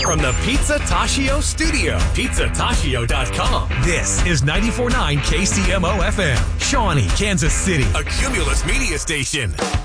from the Pizza Tashio studio. PizzaTashio.com. This is 94.9 KCMO FM, Shawnee, Kansas City. A Cumulus media station.